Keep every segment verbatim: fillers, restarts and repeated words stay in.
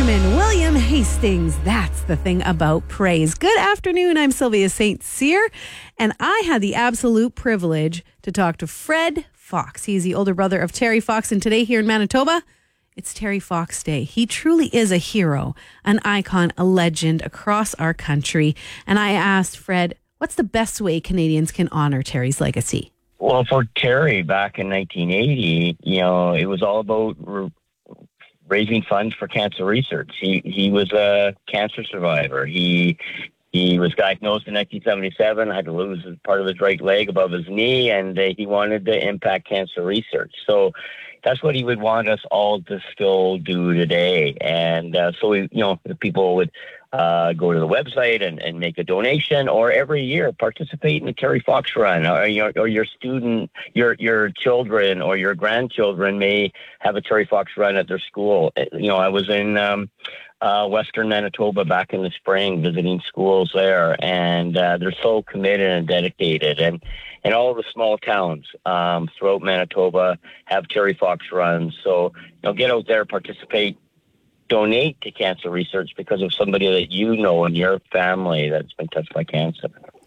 Benjamin William Hastings. That's the thing about praise. Good afternoon. I'm Sylvia Saint Cyr, and I had the absolute privilege to talk to Fred Fox. He's the older brother of Terry Fox, and today here in Manitoba, it's Terry Fox Day. He truly is a hero, an icon, a legend across our country. And I asked Fred, what's the best way Canadians can honor Terry's legacy? Well, for Terry back in nineteen eighty, you know, it was all about re- raising funds for cancer research. He he was a cancer survivor. He he was diagnosed in nineteen seventy-seven, had to lose part of his right leg above his knee, and uh, he wanted to impact cancer research. So that's what he would want us all to still do today. And uh, so, we, you know, the people would uh, go to the website and, and make a donation, or every year participate in the Terry Fox Run, or your, or your student, your your children or your grandchildren may have a Terry Fox Run at their school. You know, I was in um, uh, Western Manitoba back in the spring visiting schools there, and uh, they're so committed and dedicated. And And all the small towns um, throughout Manitoba have Terry Fox runs. So, you know, get out there, participate, donate to cancer research because of somebody that you know in your family that's been touched by cancer.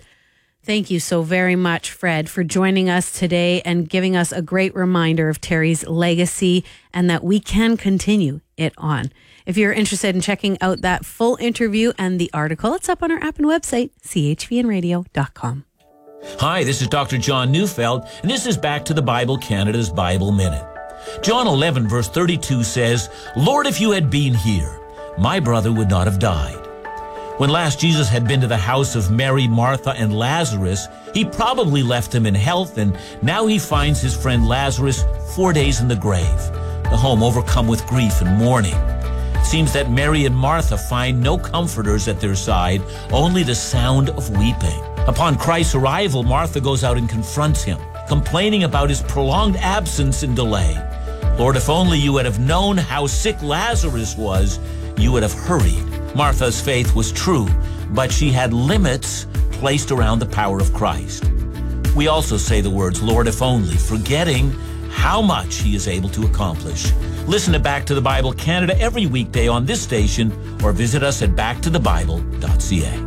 Thank you so very much, Fred, for joining us today and giving us a great reminder of Terry's legacy and that we can continue it on. If you're interested in checking out that full interview and the article, it's up on our app and website, c h v n radio dot com. Hi, this is Doctor John Neufeld, and this is Back to the Bible Canada's Bible Minute. John eleven, verse thirty-two says, "Lord, if you had been here, my brother would not have died." When last Jesus had been to the house of Mary, Martha, and Lazarus, he probably left them in health, and now he finds his friend Lazarus four days in the grave, the home overcome with grief and mourning. It seems that Mary and Martha find no comforters at their side, only the sound of weeping. Upon Christ's arrival, Martha goes out and confronts him, complaining about his prolonged absence and delay. "Lord, if only you would have known how sick Lazarus was, you would have hurried." Martha's faith was true, but she had limits placed around the power of Christ. We also say the words, "Lord, if only," forgetting how much he is able to accomplish. Listen to Back to the Bible Canada every weekday on this station, or visit us at back to the bible dot c a.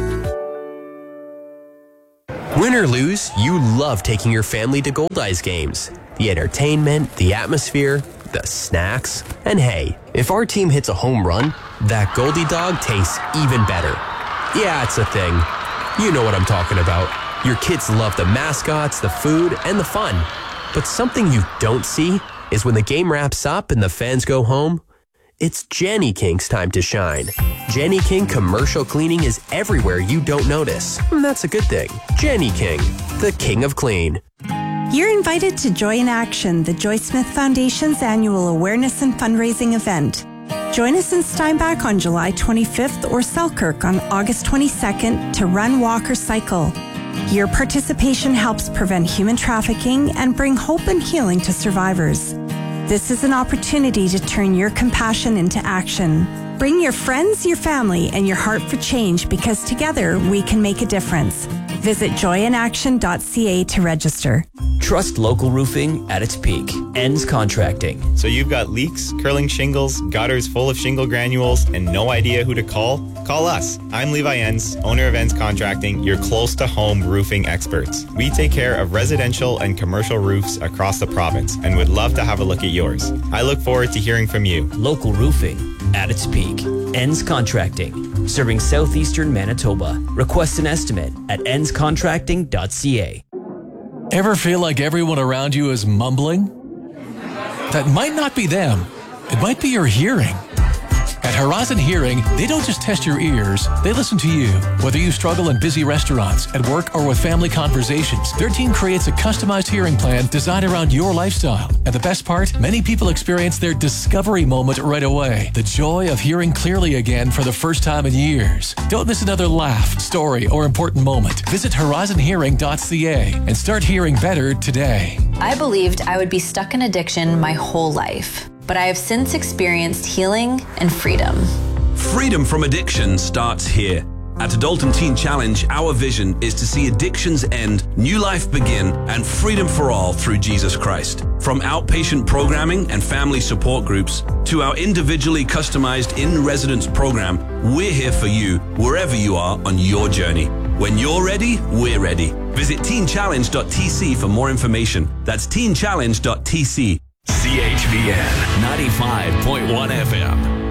Win or lose, you love taking your family to Goldeyes games. The entertainment, the atmosphere, the snacks. And hey, if our team hits a home run, that Goldie dog tastes even better. Yeah, it's a thing. You know what I'm talking about. Your kids love the mascots, the food, and the fun. But something you don't see is when the game wraps up and the fans go home, it's Jenny King's time to shine. Jenny King commercial cleaning is everywhere you don't notice. And that's a good thing. Jenny King, the king of clean. You're invited to Joy in Action, the Joy Smith Foundation's annual awareness and fundraising event. Join us in Steinbach on July twenty-fifth or Selkirk on August twenty-second to run, walk, or cycle. Your participation helps prevent human trafficking and bring hope and healing to survivors. This is an opportunity to turn your compassion into action. Bring your friends, your family, and your heart for change because together we can make a difference. Visit joy in action dot c a to register. Trust local roofing at its peak. Ends Contracting. So you've got leaks, curling shingles, gutters full of shingle granules, and no idea who to call? Call us. I'm Levi Enns, owner of Enns Contracting, your close-to-home roofing experts. We take care of residential and commercial roofs across the province and would love to have a look at yours. I look forward to hearing from you. Local roofing at its peak. Enns Contracting. Serving southeastern Manitoba. Request an estimate at enns contracting dot c a. Ever feel like everyone around you is mumbling? That might not be them. It might be your hearing. At Horizon Hearing, they don't just test your ears, they listen to you. Whether you struggle in busy restaurants, at work, or with family conversations, their team creates a customized hearing plan designed around your lifestyle. And the best part, many people experience their discovery moment right away. The joy of hearing clearly again for the first time in years. Don't miss another laugh, story, or important moment. Visit horizon hearing dot c a and start hearing better today. I believed I would be stuck in addiction my whole life, but I have since experienced healing and freedom. Freedom from addiction starts here. At Adultum Teen Challenge, our vision is to see addictions end, new life begin, and freedom for all through Jesus Christ. For From outpatient programming and family support groups to our individually customized in-residence program, we're here for you wherever you are on your journey. When you're ready, we're ready. Visit teen challenge dot t c for more information. That's teen challenge dot t c. C H V N ninety-five point one F M.